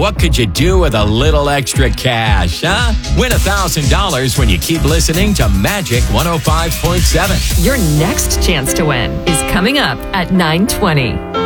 What could you do with a little extra cash, huh? Win $1,000 when you keep listening to Magic 105.7. Your next chance to win is coming up at 9:20.